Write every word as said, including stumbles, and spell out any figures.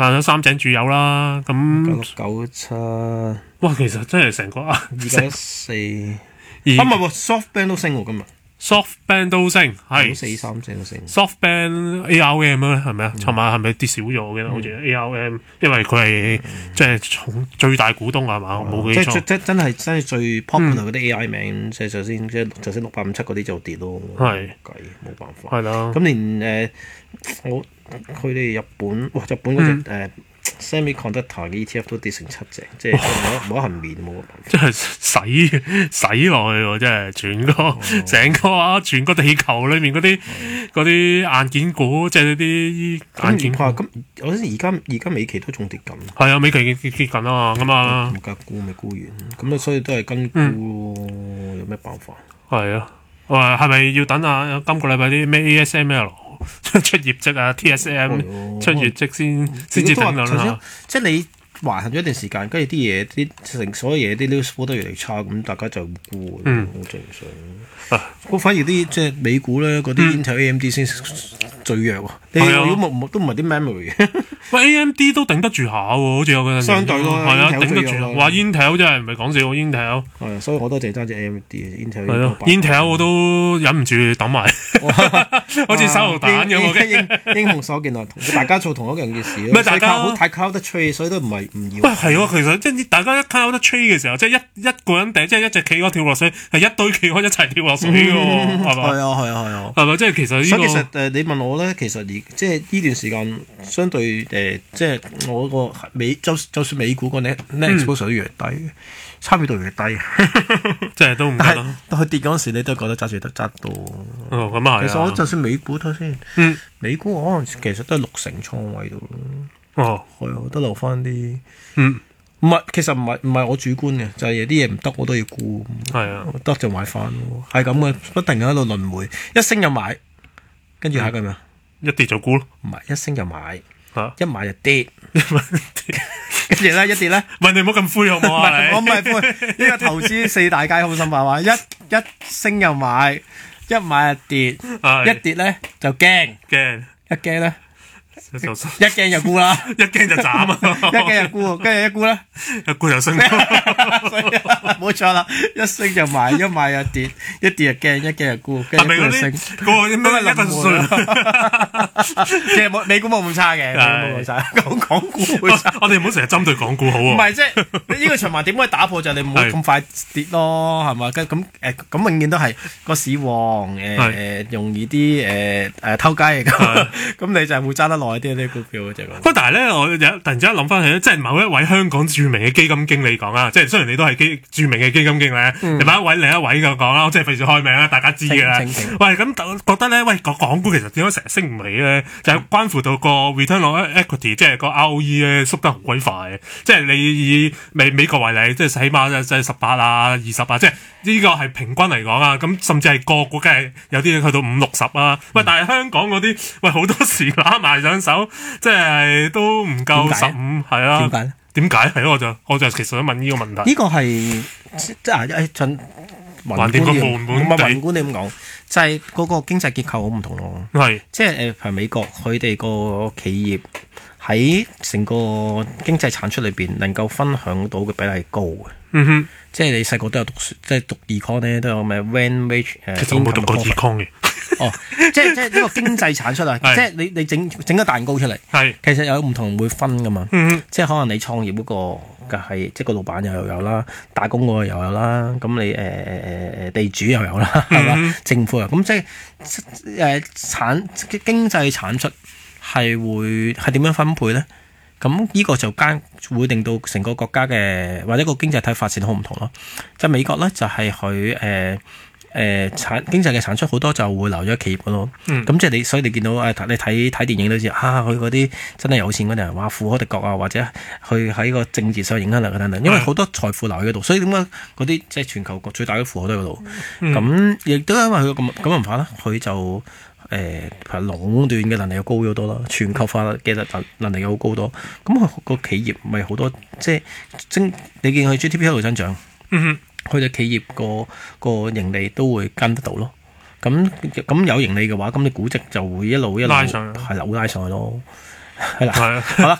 賺咗三井住友啦，咁九六九七， 哇，其實真係成個啊， 二九一四， 而啊唔係喎，SoftBank 都升喎今日， SoftBank 都升，係四三四都升。 SoftBank A R M 咧係咪啊？尋晚係咪跌少咗嘅？好似 A R M，因為佢係即係重最大股東係嘛？我冇記錯。 即即真係真係最 popular 嗰啲 A I 名，即係首先即係就先六百五七嗰啲就跌咯。 係計冇辦法。 係啦。 咁連誒我佢哋日本哇日本嗰隻誒 semiconductor 嘅 E T F 都跌成七隻，即係冇冇得幸免冇辦法。 即係洗洗落去喎，即係全個成個啊，全個地球裏面嗰啲嗰啲硬件股，即係啲硬件股。 咁我諗而家而家美期都仲跌緊。 係啊，美期跌跌緊啊嘛，咁啊。 冇價沽咪沽完，咁啊所以都係跟沽咯，有咩辦法？ 係啊，話係咪要等下今個禮拜啲咩 A S M L 出業績啊 ，T S M 出業績先先至等到啦。 即係你橫行咗一段時間，跟住啲嘢啲成所有嘢啲 news flow 都越嚟越差，咁大家就沽， 嗯， 好正常。咁反而啲即係美股咧，嗰啲 Intel A M D 先最弱喎。你如果冇都唔係啲 memory。 喂 ，A M D 都頂得住下喎，好似有嗰陣。 相對咯， 係啊，頂得住。話 Intel 真係唔係講笑，Intel。 係，所以我都淨係爭隻 A M D，Intel。 係咯 ，Intel 我都忍唔住抌埋，好似手榴彈咁。 英雄所見略同，大家做同一樣嘅事咯。 大家好太 crowd trade，所以都唔係唔要。 喂，係喎，其實即係大家一 crowd trade嘅時候，即係一一個人掟，即係一隻企鵝跳落水，係一堆企鵝一齊跳落水嘅喎，係嘛？ 係啊，係啊，係啊。 係咪？即係其實呢個。 所以其實誒，你問我咧，其實而即係呢段時間相對誒，即係我個美就就算美股個 net net exposure 都越低，參與度越低， 即係都唔得咯。 但係佢跌嗰陣時，你都覺得揸住得揸到。 哦，咁啊係啊。 其實我就算美股睇先， 嗯， 美股我可能其實都係六成倉位度咯。 哦， 係啊，得留翻啲。 嗯， 唔係，其實唔係唔係我主觀嘅，就係有啲嘢唔得我都要沽。 係啊， 得就買翻咯，係咁嘅，不停喺度輪迴，一升就買，跟住下一個咩啊？ 一跌就沽咯。 唔係，一升就買， 嚇， 一買就跌，跟住咧一跌咧， 喂，你唔好咁灰好唔好啊？ 我唔係灰，呢個投資四大皆好心法話，一一升就買，一買就跌，一跌咧就驚， 驚， 一驚咧。 一驚就沽啦， 一驚就斬啊！ 一驚就沽，跟住一沽咧， 一沽就升。 冇錯啦，一升就買，一買就跌，一跌就驚，一驚就沽，跟住就升。 嗰個咩一個稅？ 其實冇美股冇咁差嘅，冇咁差。講港股會差。 我哋唔好成日針對港股好喎。 唔係即係呢個循環點可以打破？就係你唔好咁快跌咯，係嘛？咁咁誒咁永遠都係個市旺誒誒容易啲誒誒偷雞嚟㗎。咁你就係會揸得耐啲啲股票就咁。 不過但係咧，我有突然之間諗翻起咧，即係某一位香港著名嘅基金經理講啊，即係雖然你都係基著名嘅基金經理，另外一位另一位嘅講啦，即係費事開名啦，大家知嘅啦。喂，咁覺得咧，喂個港股其實點解成日升唔起咧？就係關乎到個 return on equity，即係個 R O E 咧縮得好鬼快。即係你以美美國為例，即係起碼即係十八啊、二十啊，即係呢個係平均嚟講啊。咁甚至係個股梗係有啲去到五六十啊。喂，但係香港嗰啲喂好多時揦埋上手，即係都唔夠十五，係啊。 點解咧？ 點解係咯？我就我就其實想問呢個問題。 呢個係即係誒盡橫掂個悶悶地。 宏觀你咁講，就係嗰個經濟結構好唔同咯。 係即係誒，譬如美國佢哋個企業喺成個經濟產出裏邊能夠分享到嘅比例係高嘅。 嗯哼， 即係你細個都有讀書，即係讀 econ 咧都有咩 when wage 誒。 其實我冇讀過 econ 嘅。 哦，即係即係呢個經濟產出啊！即係你你整整個蛋糕出嚟， 係其實有唔同人會分噶嘛。 嗯， 即係可能你創業嗰個嘅係即係個老闆又有啦，打工嗰個又有啦，咁你誒誒誒地主又有啦，係嘛、嗯？政府啊，咁即係誒產經濟產出係會係點樣分配咧？咁呢個就間會令到成個國家嘅或者個經濟體發展好唔同咯。即係美國咧就係佢誒。呃誒、呃、產經濟嘅產出好多就會留咗企業嗰度，咁、嗯、即係你，所以你見到誒、哎、你睇睇電影都知啊，佢嗰啲真係有錢嗰啲人話富可敵國啊，或者佢喺個政治上影響力等等，因為好多財富留喺嗰度，所以點解嗰啲即係全球最大嘅富豪都喺嗰度？咁亦都因為佢咁咁文化啦，佢就誒、呃、譬如壟斷嘅能力又高咗多啦，全球化嘅能能力又好高多，咁佢個企業咪好多即係增，你見佢 G D P 一路增長。嗯佢哋企業個個盈利都會跟得到咯，咁咁有盈利嘅話，咁你估值就會一路一路係扭拉上去咯，係啦，好啦，